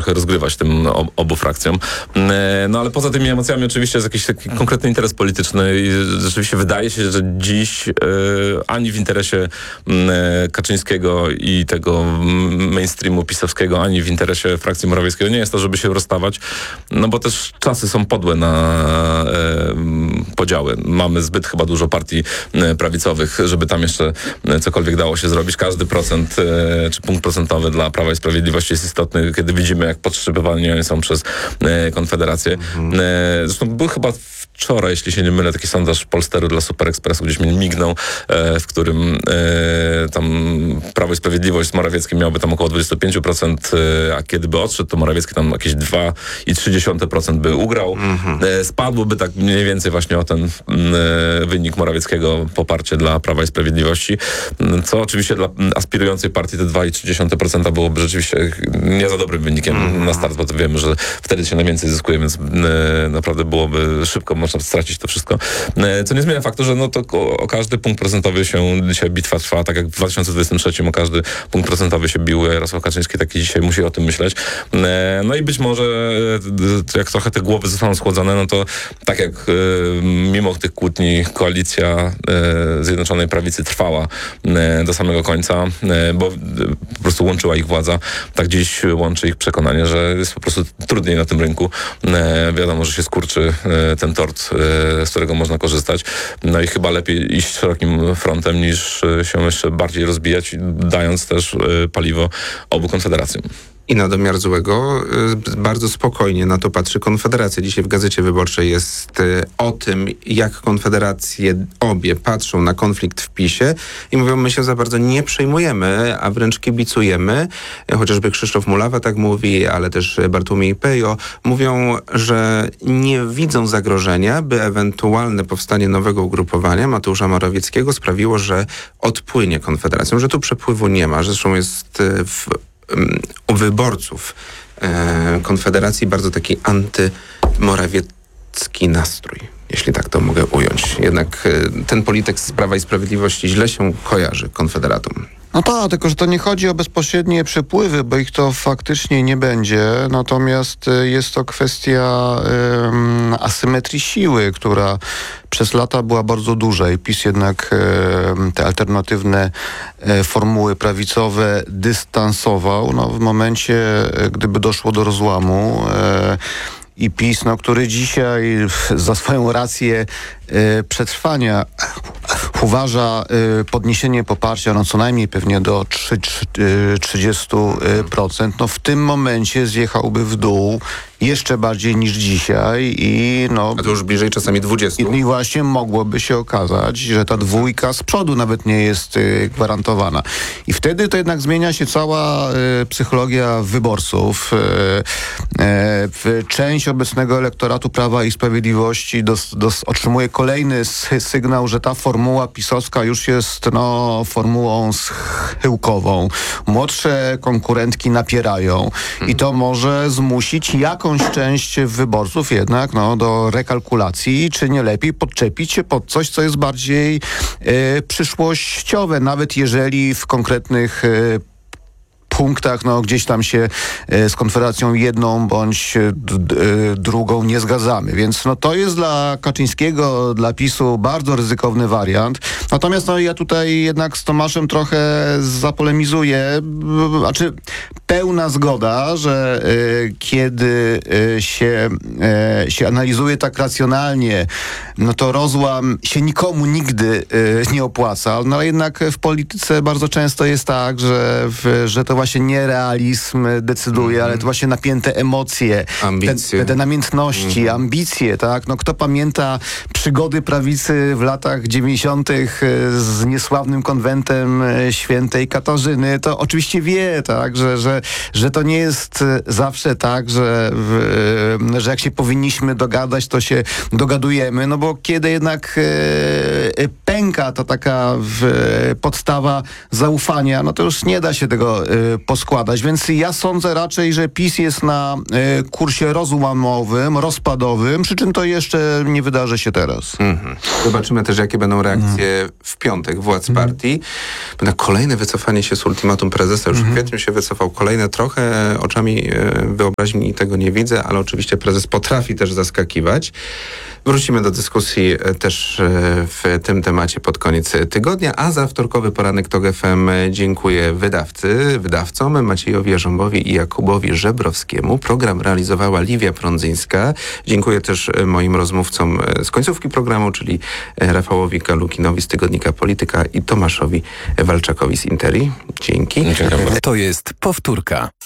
trochę rozgrywać tym obu frakcjom. No ale poza tymi emocjami oczywiście jest jakiś taki konkretny interes polityczny i rzeczywiście wydaje się, że dziś ani w interesie Kaczyńskiego i tego mainstreamu pisowskiego, ani w interesie frakcji Morawieckiego nie jest to, żeby się rozstawać, no bo też czasy są podłe na podziały. Mamy zbyt chyba dużo partii prawicowych, żeby tam jeszcze cokolwiek dało się zrobić. Każdy procent czy punkt procentowy dla Prawa i Sprawiedliwości jest istotny, kiedy widzimy, jak podszczypywani oni są przez Konfederację. Zresztą był chyba wczoraj, jeśli się nie mylę, taki sondaż Polsteru dla Super Expressu, gdzieś mi mignął, w którym tam Prawo i Sprawiedliwość z Morawieckim miałoby tam około 25%, a kiedy by odszedł, to Morawiecki tam jakieś 2,3% by ugrał. Spadłoby tak mniej więcej właśnie o ten wynik Morawieckiego poparcie dla Prawa i Sprawiedliwości, co oczywiście dla aspirującej partii te 2,3% byłoby rzeczywiście nie za dobrym wynikiem na start, bo to wiemy, że wtedy się najwięcej zyskuje, więc naprawdę byłoby szybko można stracić to wszystko. Co nie zmienia faktu, że no to o każdy punkt procentowy się dzisiaj bitwa trwa, tak jak w 2023 o każdy punkt procentowy się bił Jarosław Kaczyński, tak i dzisiaj musi o tym myśleć. No i być może jak trochę te głowy zostaną schłodzone, no to tak jak mimo tych kłótni koalicja Zjednoczonej Prawicy trwała do samego końca, bo po prostu łączyła ich władza, tak dziś łączy ich przekonanie, że jest po prostu trudniej na tym rynku. Wiadomo, że się skurczy ten tort, z którego można korzystać. No i chyba lepiej iść szerokim frontem, niż się jeszcze bardziej rozbijać, dając też paliwo obu konfederacjom. I na domiar złego bardzo spokojnie na to patrzy Konfederacja. Dzisiaj w Gazecie Wyborczej jest o tym, jak Konfederacje obie patrzą na konflikt w PiS-ie i mówią, my się za bardzo nie przejmujemy, a wręcz kibicujemy. Chociażby Krzysztof Mulawa tak mówi, ale też Bartłomiej Pejo mówią, że nie widzą zagrożenia, by ewentualne powstanie nowego ugrupowania Mateusza Morawieckiego sprawiło, że odpłynie Konfederacją, że tu przepływu nie ma. Zresztą jest u wyborców Konfederacji bardzo taki antymorawiecki nastrój, jeśli tak to mogę ująć. Jednak ten polityk z Prawa i Sprawiedliwości źle się kojarzy Konfederatom. No tak, tylko że to nie chodzi o bezpośrednie przepływy, bo ich to faktycznie nie będzie. Natomiast jest to kwestia asymetrii siły, która przez lata była bardzo duża i PiS jednak te alternatywne formuły prawicowe dystansował. No, w momencie, gdyby doszło do rozłamu i PiS, który dzisiaj za swoją rację przetrwania uważa podniesienie poparcia co najmniej pewnie do 30%, no w tym momencie zjechałby w dół jeszcze bardziej niż dzisiaj i a to już bliżej czasami 20. I właśnie mogłoby się okazać, że ta dwójka z przodu nawet nie jest gwarantowana. I wtedy to jednak zmienia się cała psychologia wyborców. Część obecnego elektoratu Prawa i Sprawiedliwości otrzymuje kolejny sygnał, że ta formuła pisowska już jest formułą schyłkową. Młodsze konkurentki napierają i to może zmusić jakąś część wyborców jednak do rekalkulacji, czy nie lepiej podczepić się pod coś, co jest bardziej przyszłościowe, nawet jeżeli w konkretnych punktach gdzieś tam się z Konfederacją jedną bądź drugą nie zgadzamy. Więc to jest dla Kaczyńskiego, dla PiS-u bardzo ryzykowny wariant. Natomiast ja tutaj jednak z Tomaszem trochę zapolemizuję. Znaczy pełna zgoda, że kiedy się analizuje tak racjonalnie, to rozłam się nikomu nigdy nie opłaca. No jednak w polityce bardzo często jest tak, że to właśnie nie realizm decyduje, ale to właśnie napięte emocje, ambicje. Te namiętności, ambicje, tak? Kto pamięta przygody prawicy w latach 90. z niesławnym konwentem świętej Katarzyny, to oczywiście wie, tak, że to nie jest zawsze tak, że jak się powinniśmy dogadać, to się dogadujemy, bo kiedy jednak pęka to taka podstawa zaufania, to już nie da się tego poskładać. Więc ja sądzę raczej, że PiS jest na kursie rozłamowym, rozpadowym, przy czym to jeszcze nie wydarzy się teraz. Zobaczymy też, jakie będą reakcje w piątek władz partii. Będą kolejne wycofanie się z ultimatum prezesa. Już w kwietniu się wycofał, kolejne trochę oczami wyobraźni tego nie widzę, ale oczywiście prezes potrafi też zaskakiwać. Wrócimy do dyskusji też w tym temacie pod koniec tygodnia, a za wtorkowy poranek TOK FM dziękuję wydawcom Maciejowi Jarząbowi i Jakubowi Żebrowskiemu. Program realizowała Liwia Prądzyńska. Dziękuję też moim rozmówcom z końcówki programu, czyli Rafałowi Kalukinowi z tygodnika Polityka i Tomaszowi Walczakowi z Interi. Dzięki. Dziękuję. To jest powtórka.